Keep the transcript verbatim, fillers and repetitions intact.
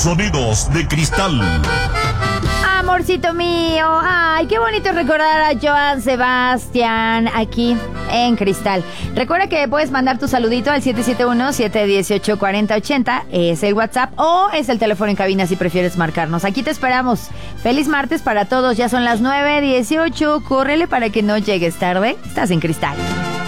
Sonidos de Cristal. Amorcito mío, ay, qué bonito recordar a Joan Sebastián aquí en Cristal. Recuerda que puedes mandar tu saludito al siete siete uno, siete uno ocho, cuatro cero ocho cero, es el WhatsApp o es el teléfono en cabina si prefieres marcarnos. Aquí te esperamos. Feliz martes para todos, ya son las nueve dieciocho, córrele para que no llegues tarde. Estás en Cristal.